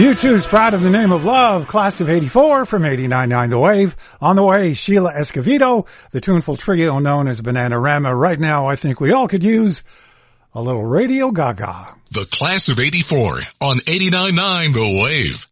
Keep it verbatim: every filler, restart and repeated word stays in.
U two's Proud of the Name of Love, class of eighty-four from eighty-nine point nine The Wave. On the way, Sheila Escovedo, the tuneful trio known as Bananarama. Right now, I think we all could use a little Radio Gaga. The class of eighty-four on eighty-nine point nine The Wave.